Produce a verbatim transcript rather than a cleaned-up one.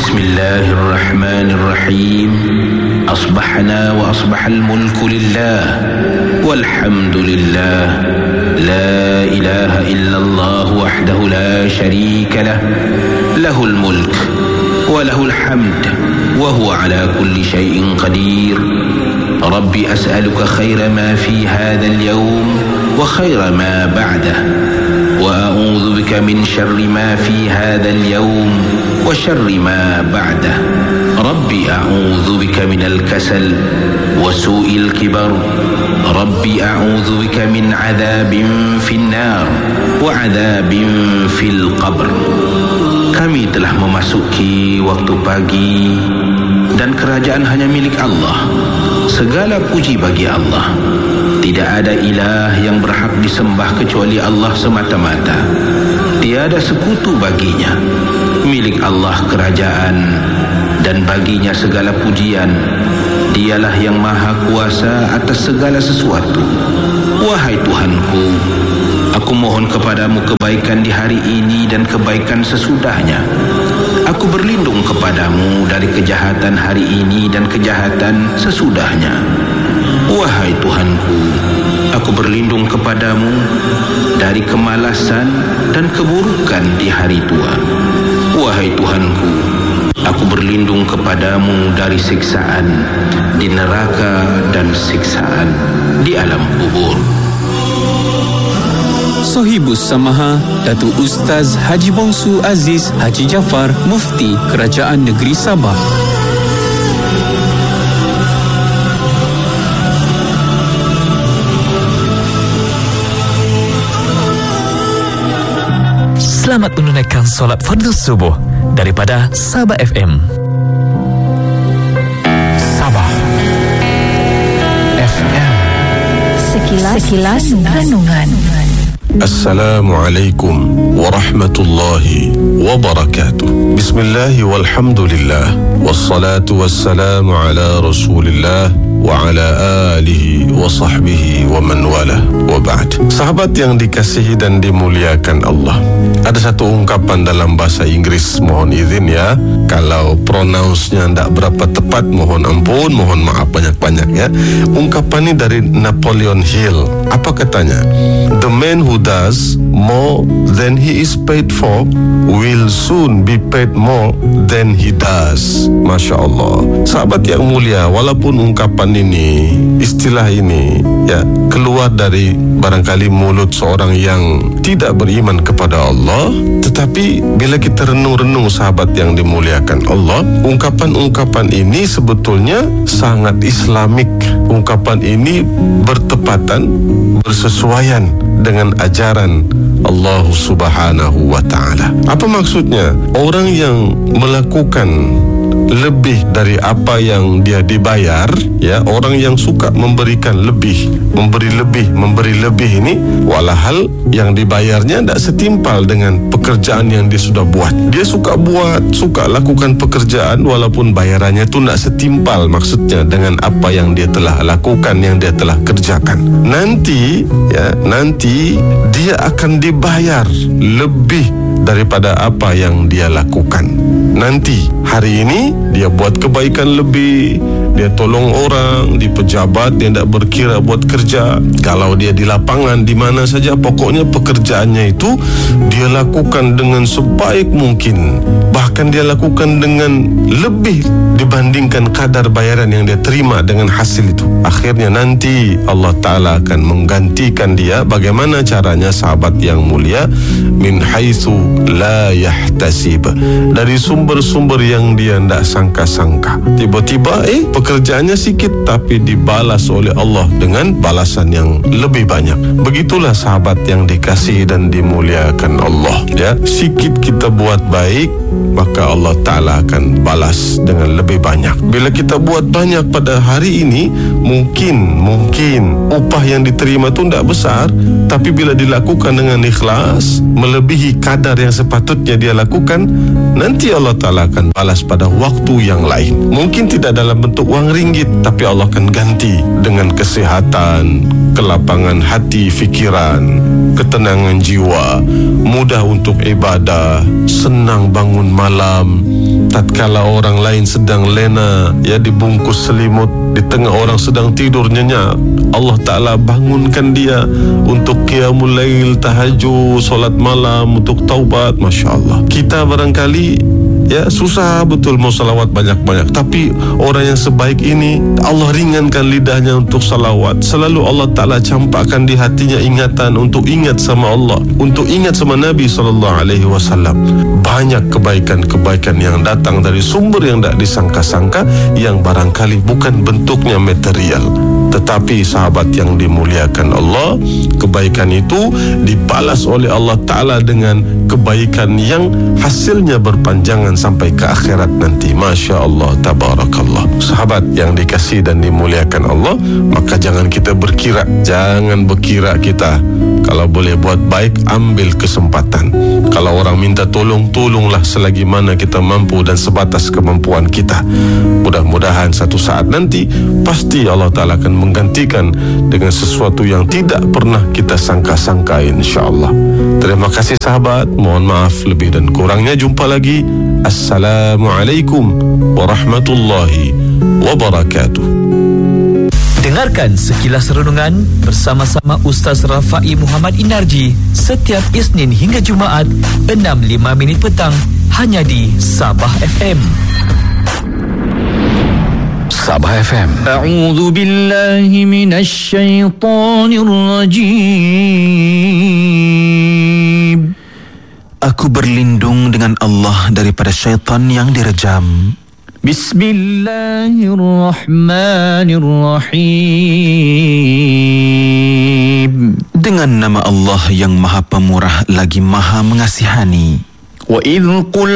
بسم الله الرحمن الرحيم أصبحنا وأصبح الملك لله والحمد لله لا إله إلا الله وحده لا شريك له له الملك وله الحمد وهو على كل شيء قدير رب أسألك خير ما في هذا اليوم وخير ما بعده وأعوذ بك من شر ما في هذا اليوم وشر ما بعده ربي أعوذ بك من الكسل وسوء الكبر ربي أعوذ بك من عذاب في النار وعذاب في القبر. Kami telah memasuki waktu pagi dan kerajaan hanya milik Allah. Segala puji bagi Allah. Tidak ada ilah yang berhak disembah kecuali Allah semata-mata. Tiada sekutu baginya. Milik Allah kerajaan dan baginya segala pujian. Dialah yang maha kuasa atas segala sesuatu. Wahai Tuhanku, aku mohon kepadamu kebaikan di hari ini dan kebaikan sesudahnya. Aku berlindung kepadamu dari kejahatan hari ini dan kejahatan sesudahnya. Wahai Tuhanku, aku berlindung kepadamu dari kemalasan dan keburukan di hari tua. Wahai Tuhanku, aku berlindung kepadamu dari siksaan di neraka dan siksaan di alam kubur. Sohibus Samaha Datuk Ustaz Haji Bongsu Aziz Haji Jaafar Mufti Kerajaan Negeri Sabah. Selamat menunaikan solat fardu subuh daripada Sabah F M. Sabah F M. Sekilas, Sekilas renungan. Assalamualaikum warahmatullahi wabarakatuh. Bismillah walhamdulillah wassalatu wassalamu ala rasulillah wa ala alihi wa sahbihi wa man wala wa ba'd. Sahabat yang dikasihi dan dimuliakan Allah, ada satu ungkapan dalam bahasa Inggris, mohon izin ya kalau pronounce-nya tidak berapa tepat, mohon ampun, mohon maaf banyak-banyak ya. Ungkapan ini dari Napoleon Hill. Apa katanya? The man who does more than he is paid for will soon be paid more than he does. Masya Allah. Sahabat yang mulia, walaupun ungkapan ini, istilah ini ya keluar dari barangkali mulut seorang yang tidak beriman kepada Allah, tetapi bila kita renung-renung sahabat yang dimuliakan Allah, ungkapan-ungkapan ini sebetulnya sangat Islamik. Ungkapan ini bertepatan, bersesuaian dengan ajaran Allah Subhanahu wa ta'ala. Apa maksudnya? Orang yang melakukan lebih dari apa yang dia dibayar, ya, orang yang suka memberikan lebih, memberi lebih, memberi lebih ini, walahal yang dibayarnya tidak setimpal dengan pekerjaan yang dia sudah buat. Dia suka buat, suka lakukan pekerjaan walaupun bayarannya itu tidak setimpal maksudnya dengan apa yang dia telah lakukan, yang dia telah kerjakan. Nanti, ya, nanti dia akan dibayar lebih daripada apa yang dia lakukan. Nanti hari ini dia buat kebaikan lebih, dia tolong orang, di pejabat dia tidak berkira buat kerja. Kalau dia di lapangan, di mana saja, pokoknya pekerjaannya itu dia lakukan dengan sebaik mungkin. Bahkan dia lakukan dengan lebih dibandingkan kadar bayaran yang dia terima dengan hasil itu. Akhirnya nanti Allah Ta'ala akan menggantikan dia. Bagaimana caranya sahabat yang mulia? Min haitsu la yahtasib, dari sumber-sumber yang dia tidak sangka-sangka. Tiba-tiba eh pekerjaannya sikit tapi dibalas oleh Allah dengan balasan yang lebih banyak. Begitulah sahabat yang dikasihi dan dimuliakan Allah, ya. Sikit kita buat baik, maka Allah Ta'ala akan balas dengan lebih banyak. Bila kita buat banyak pada hari ini, mungkin mungkin upah yang diterima itu tidak besar, tapi bila dilakukan dengan ikhlas, melebihi kadar yang sepatutnya dia lakukan, nanti Allah Ta'ala akan balas pada waktu yang lain. Mungkin tidak dalam bentuk wang ringgit, tapi Allah akan ganti dengan kesehatan, kelapangan hati, fikiran, ketenangan jiwa, mudah untuk ibadah, senang bangun malam. Tatkala orang lain sedang lena, ya dibungkus selimut, di tengah orang sedang tidur nyenyak, Allah Ta'ala bangunkan dia untuk qiyamul lail, tahajud, solat malam, untuk taubat. Masya Allah. Kita barangkali ya susah betul mau salawat banyak-banyak, tapi orang yang sebaik ini Allah ringankan lidahnya untuk salawat. Selalu Allah Ta'ala campakkan di hatinya ingatan untuk ingat sama Allah, untuk ingat sama Nabi sallallahu alaihi wasallam. Banyak kebaikan-kebaikan yang datang dari sumber yang tak disangka-sangka, yang barangkali bukan bentuknya material, tetapi sahabat yang dimuliakan Allah, kebaikan itu dibalas oleh Allah Ta'ala dengan kebaikan yang hasilnya berpanjangan sampai ke akhirat nanti. Masya Allah, tabarakallah. Sahabat yang dikasih dan dimuliakan Allah, maka jangan kita berkira, jangan berkira kita. Kalau boleh buat baik, ambil kesempatan. Kalau orang minta tolong, tolonglah selagi mana kita mampu dan sebatas kemampuan kita. Mudah-mudahan satu saat nanti pasti Allah Ta'ala akan menggantikan dengan sesuatu yang tidak pernah kita sangka-sangka, insyaAllah. Terima kasih sahabat. Mohon maaf lebih dan kurangnya. Jumpa lagi. Assalamualaikum warahmatullahi wabarakatuh. Dengarkan Sekilas Renungan bersama-sama Ustaz Rafai Muhammad Inarji setiap Isnin hingga Jumaat enam lima minit petang hanya di Sabah F M. Sabah F M. A'udzu billahi minasy syaithanir rajim. Aku berlindung dengan Allah daripada syaitan yang direjam. Bismillahirrahmanirrahim. Dengan nama Allah yang Maha Pemurah lagi Maha Mengasihani. Wa idh qul